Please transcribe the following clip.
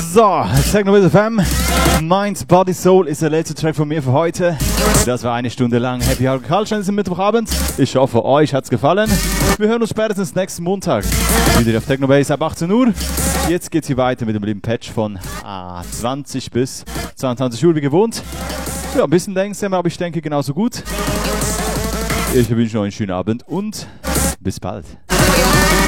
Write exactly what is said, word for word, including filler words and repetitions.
So, Technobase F M, Mind, Body, Soul ist der letzte Track von mir für heute. Das war eine Stunde lang Happy Hour Culture am Mittwochabend. Ich hoffe, euch hat's gefallen. Wir hören uns spätestens nächsten Montag wieder auf Technobase ab achtzehn Uhr. Jetzt geht's hier weiter mit dem lieben Patch von ah, zwanzig bis zweiundzwanzig Uhr wie gewohnt. Ja, ein bisschen langsamer, aber ich denke genauso gut. Ich wünsche euch einen schönen Abend und bis bald.